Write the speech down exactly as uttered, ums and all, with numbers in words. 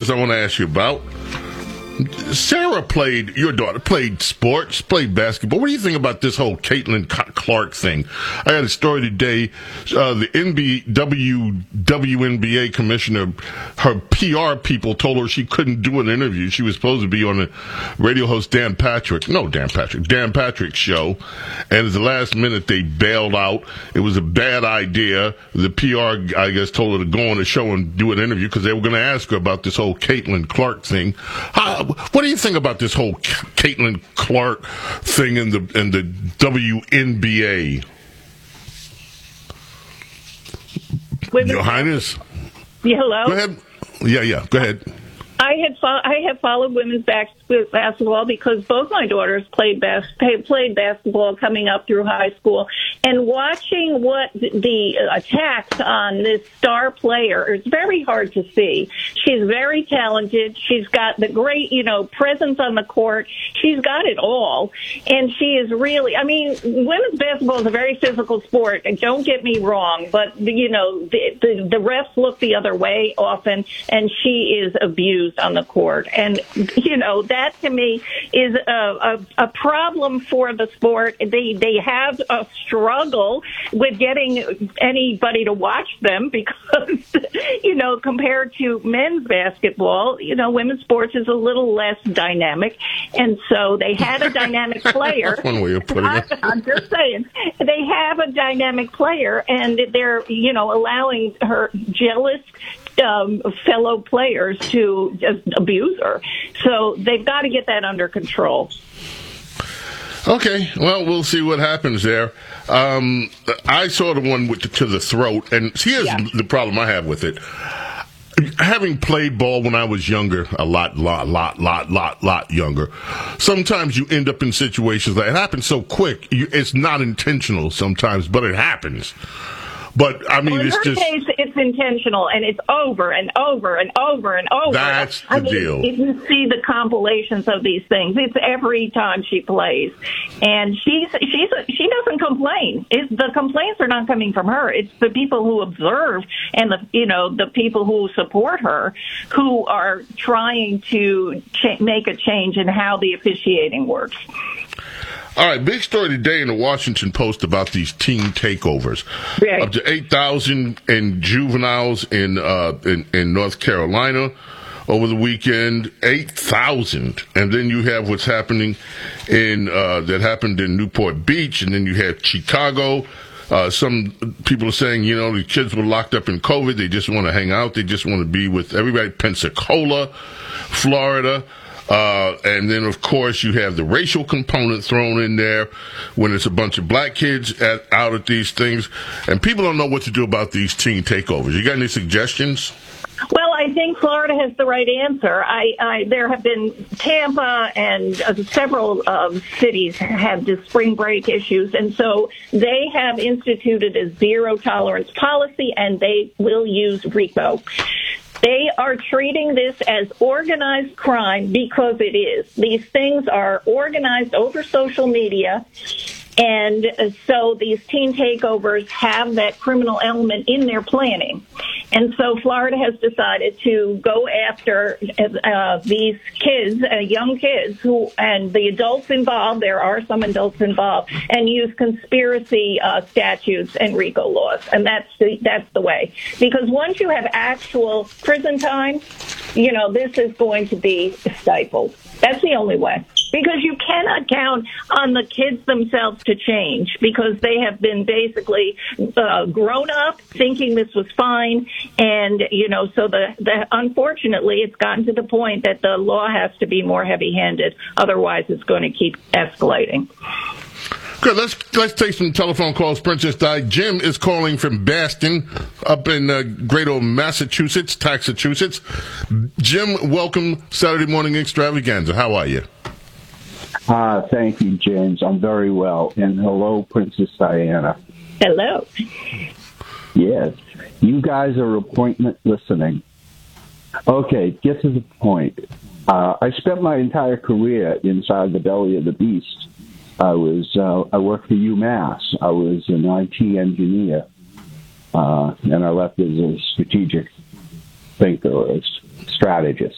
I want to ask you about. Sarah played, your daughter played sports, played basketball. What do you think about this whole Caitlin Clark thing? I had a story today. Uh, the N B A, W, W N B A commissioner, her P R people told her she couldn't do an interview. She was supposed to be on the radio host Dan Patrick, no Dan Patrick, Dan Patrick's show. And at the last minute, they bailed out. It was a bad idea. The P R, I guess, told her to go on the show and do an interview because they were going to ask her about this whole Caitlin Clark thing. How, What do you think about this whole Caitlin Clark thing in the in the W N B A? Women, Your Highness? Yeah, hello? Go ahead. Yeah, yeah, go ahead. I had fo- I have followed women's bas- basketball because both my daughters played bas- played basketball coming up through high school, and watching what the attacks on this star player is very hard to see. She's very talented. She's got the great, you know, presence on the court. She's got it all, and she is really. I mean, women's basketball is a very physical sport. And don't get me wrong, but you know, the, the the refs look the other way often, and she is abused on the court. And, you know, that to me is a, a, a problem for the sport. They they have a struggle with getting anybody to watch them because, you know, compared to men's basketball, you know, women's sports is a little less dynamic. And so they had a dynamic player. One way of putting it. I'm just saying. They have a dynamic player, and they're, you know, allowing her jealous Um, fellow players to just abuse her. So they've got to get that under control. Okay, well, we'll see what happens there. Um, I saw the one with the, to the throat, and here's yeah. the problem I have with it. Having played ball when I was younger, a lot, lot, lot, lot, lot, lot younger, sometimes you end up in situations that it happens so quick, you, it's not intentional sometimes, but it happens. But, I mean, well, in it's her just... case, it's intentional, and it's over and over and over and over. That's the I mean, deal. You can see the compilations of these things. It's every time she plays. And she's, she's, she doesn't complain. It's, the complaints are not coming from her. It's the people who observe and, the you know, the people who support her who are trying to cha- make a change in how the officiating works. All right, big story today in the Washington Post about these teen takeovers. Right. Up to eight thousand in juveniles in, uh, in in North Carolina over the weekend. eight thousand. And then you have what's happening in uh, that happened in Newport Beach, and then you have Chicago. Uh, some people are saying, you know, the kids were locked up in COVID. They just want to hang out. They just want to be with everybody. Pensacola, Florida. Uh, and then, of course, you have the racial component thrown in there when it's a bunch of black kids at, out at these things. And people don't know what to do about these teen takeovers. You got any suggestions? Well, I think Florida has the right answer. I, I there have been Tampa and uh, several uh, cities have the spring break issues, and so they have instituted a zero tolerance policy, and they will use RICO. They are treating this as organized crime because it is. These things are organized over social media, and so these teen takeovers have that criminal element in their planning. And so Florida has decided to go after uh, these kids, uh, young kids, who and the adults involved, there are some adults involved, and use conspiracy uh, statutes and RICO laws. And that's the, that's the way. Because once you have actual prison time, you know, this is going to be stifled. That's the only way. Because you cannot count on the kids themselves to change because they have been basically uh, grown up thinking this was fine. And, you know, so the, the unfortunately, it's gotten to the point that the law has to be more heavy-handed. Otherwise, it's going to keep escalating. Good. Let's let's take some telephone calls. Princess Di. Jim is calling from Boston, up in uh, great old Massachusetts, Taxachusetts. Jim, welcome Saturday Morning Extravaganza. How are you? Ah, thank you, James. I'm very well. And hello, Princess Diana. Hello. Yes. You guys are appointment listening. Okay, get to the point. Uh, I spent my entire career inside the belly of the beast. I was uh, I worked for UMass. I was an I T engineer, uh, and I left as a strategic thinker, or a strategist.